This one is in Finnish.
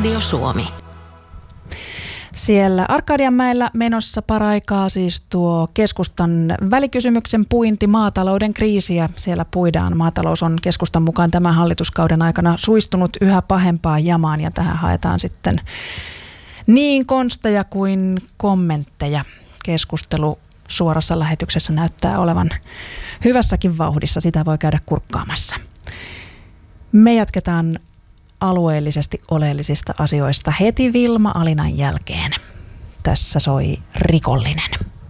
Radio Suomi. Siellä Arkadianmäellä menossa paraikaa siis tuo keskustan välikysymyksen puinti maatalouden kriisiä. Siellä puidaan. Maatalous on keskustan mukaan tämän hallituskauden aikana suistunut yhä pahempaan jamaan ja tähän haetaan sitten niin konsteja kuin kommentteja. Keskustelu suorassa lähetyksessä näyttää olevan hyvässäkin vauhdissa. Sitä voi käydä kurkkaamassa. Me jatketaan alueellisesti oleellisista asioista heti Vilma Alinan jälkeen. Tässä soi Rikollinen.